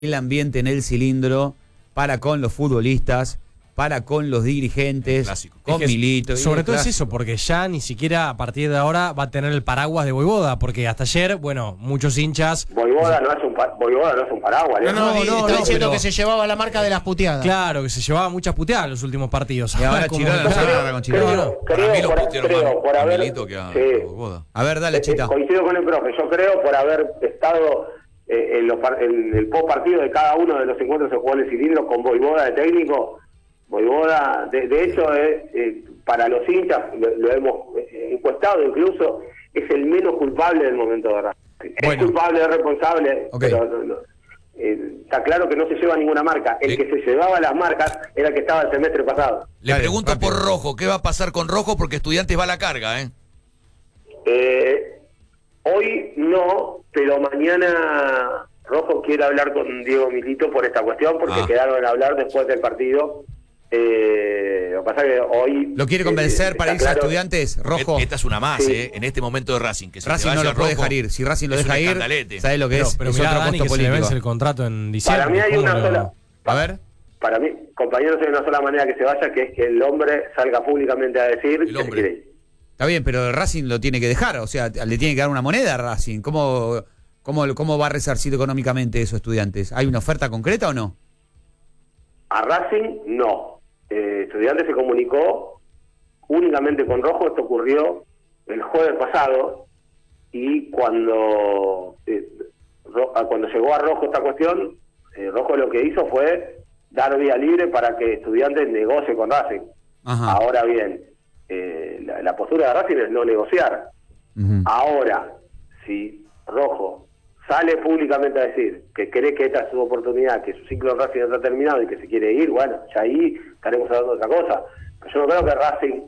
el ambiente en el cilindro para con los futbolistas, para con los dirigentes, con Milito. Sobre todo es eso, porque ya ni siquiera a partir de ahora va a tener el paraguas de Voivoda, porque hasta ayer, bueno, muchos hinchas... Voivoda no es un paraguas. No, está diciendo que se llevaba la marca de las puteadas. Claro, que se llevaba muchas puteadas en los últimos partidos. Y ahora Chirona no se agarra con Chirona. Para mí lo putearon más a Milito que a Voivoda. A ver, dale, Chita. Coincido con el profe, yo creo por haber estado en el post partido de cada uno de los encuentros que jugó en el cilindro con Voivoda de técnico. Voivoda, de hecho, para los hinchas, lo hemos encuestado incluso, es el menos culpable del momento de Racing. Es culpable, es responsable, pero está claro que no se lleva ninguna marca. El que se llevaba las marcas era el que estaba el semestre pasado. Le pregunto por Rojo, ¿qué va a pasar con Rojo? Porque Estudiantes va a la carga, Hoy no, pero mañana Rojo quiere hablar con Diego Milito por esta cuestión, porque quedaron en hablar después del partido. Lo que pasa es que hoy... ¿Lo quiere convencer para irse a Estudiantes, Rojo? Esta es una más, en este momento de Racing. Que Racing no lo puede dejar ir. Si Racing lo deja ir, ¿sabes lo que es? Pero es mirá, otro Dani, costo que se le político. vence el contrato en diciembre. Para mí hay una sola... A ver. Para mí, compañeros, hay una sola manera que se vaya, que es que el hombre salga públicamente a decir que se quiere ir. Está bien, pero Racing lo tiene que dejar, o sea, le tiene que dar una moneda a Racing. ¿Cómo va a resarcir económicamente eso, Estudiantes? ¿Hay una oferta concreta o no? A Racing, no. Estudiantes se comunicó únicamente con Rojo. Esto ocurrió el jueves pasado, y cuando llegó a Rojo esta cuestión, Rojo lo que hizo fue dar vía libre para que Estudiantes negocie con Racing. Ajá. Ahora bien, la postura de Racing es no negociar. Ahora, si Rojo sale públicamente a decir que cree que esta es su oportunidad, que su ciclo de Racing está terminado y que se quiere ir, bueno, ya ahí estaremos hablando de otra cosa. Pero yo no creo que Racing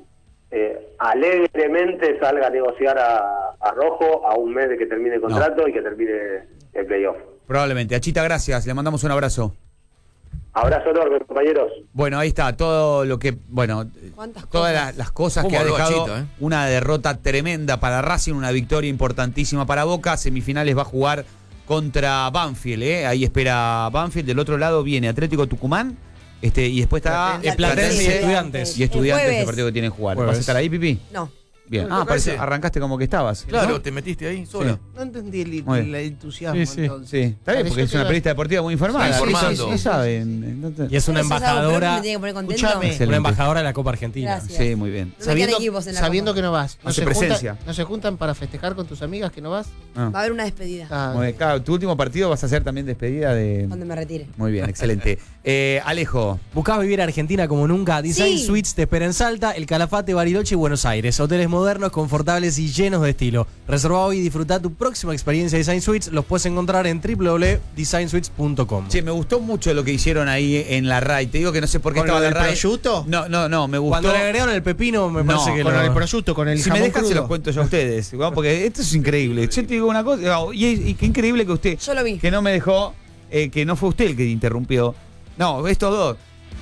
alegremente salga a negociar a Rojo a un mes de que termine el contrato y que termine el playoff. Probablemente. Achita, gracias. Le mandamos un abrazo. Abrazo enorme, compañeros. Bueno, ahí está todo lo que... Bueno, todas las cosas que ha dejado Achita, una derrota tremenda para Racing, una victoria importantísima para Boca. Semifinales va a jugar contra Banfield, Ahí espera Banfield. Del otro lado viene Atlético Tucumán, y después está Platense y Estudiantes. Y Estudiantes, el partido que tienen que jugar. ¿Vas a estar ahí, Pipi? No. Bien. Parece, arrancaste como que estabas. Claro, te metiste ahí solo. Sí. No entendí el entusiasmo. Entonces. Sí, está bien, porque es una periodista deportiva muy informada. Sí, saben. Y es una embajadora. Escúchame. Una embajadora de la Copa Argentina. Gracias. Sí, muy bien. Sabiendo que no vas. No se juntan para festejar con tus amigas que no vas. Va a haber una despedida. Muy bien. Claro, tu último partido vas a hacer también despedida de... Cuando me retire. Muy bien, excelente. Alejo. ¿Buscás vivir Argentina como nunca? Design Suites te espera en Salta, El Calafate, Bariloche y Buenos Aires. Hoteles modernos, confortables y llenos de estilo. Reserva hoy y disfruta tu próxima experiencia Design Suites. Los puedes encontrar en www.designsuites.com. Che, me gustó mucho lo que hicieron ahí en la RAI. Te digo que no sé por qué estaba en la el RAI. prosciutto? No, me gustó. Cuando le agregaron el pepino, me parece que con el prosciutto, con el si jamón me dejan, crudo. se los cuento yo a ustedes. Porque esto es increíble. Yo te digo una cosa, y qué increíble que usted... Yo lo vi. Que no me dejó, que no fue usted el que interrumpió. No, estos dos.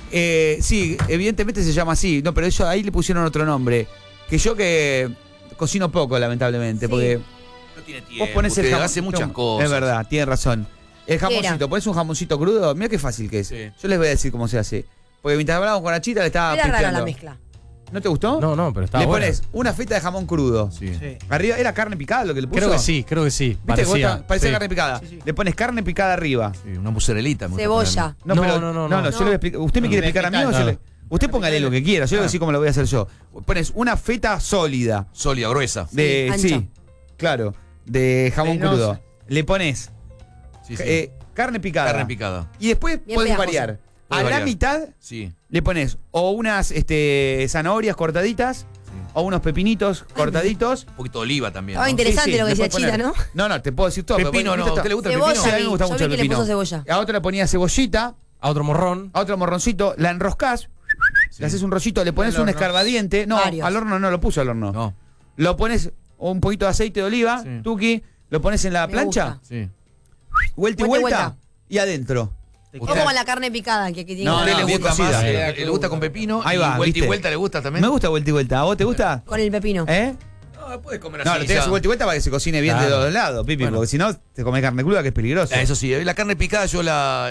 Sí, evidentemente se llama así. No, pero ellos ahí le pusieron otro nombre. Que yo que cocino poco, lamentablemente. Porque no tiene tiempo. vos ponés el jamón, hace muchas cosas. Es verdad, tiene razón. El jamoncito, ponés un jamoncito crudo. Mira qué fácil que es. Sí. Yo les voy a decir cómo se hace. Porque mientras hablábamos con Achita le estaba Era rara pisteando. la mezcla. ¿No te gustó? No, pero estaba Le bueno. pones una feta de jamón crudo. Sí. Arriba, ¿era carne picada lo que le puso? Creo que sí. ¿Viste? Parecía carne picada. Sí. Le pones carne picada arriba. Sí, una mozzarellita. Cebolla. No, yo le voy a explicar. ¿Usted me quiere explicar a mí o yo le... Usted póngale lo que quiera, yo le voy a decir cómo lo voy a hacer yo. Pones una feta sólida. Sólida, gruesa. Sí, claro. De jamón Venenosa. crudo. Le pones carne picada. Carne picada. Y después Bien podés pegajosa. variar. Podés A la variar. mitad le pones o unas zanahorias cortaditas o unos pepinitos cortaditos. Un poquito de oliva también. Estaba interesante lo que le decía podés Chita, poner. ¿no? No, te puedo decir todo. Pepino no. ¿A usted le gusta el Cebolla, pepino? Sí, a mí me gusta yo mucho vi el que le pepino. puso cebolla. A otra le ponía cebollita, A otro morrón. a otro morroncito, la enroscás, le haces un rollito, le pones un escarbadiente. No, Varios. al horno no lo puso al horno. No. Lo pones un poquito de aceite de oliva, tuki, lo pones en la Me plancha, gusta. Sí. vuelta y vuelta, y adentro. Como con la carne picada que tiene. No, ¿A usted le bien gusta cocida. más? ¿Le gusta con pepino? Ahí va, ¿Y vuelta ¿viste? y vuelta le gusta también? Me gusta vuelta y vuelta. ¿A vos te gusta? Con el pepino. ¿Eh? puedes comer así. No, lo tenés vuelta y vuelta para que se cocine bien de los dos lados, Pipi, porque si no, te comés carne cruda, que es peligroso. Eso sí, la carne picada yo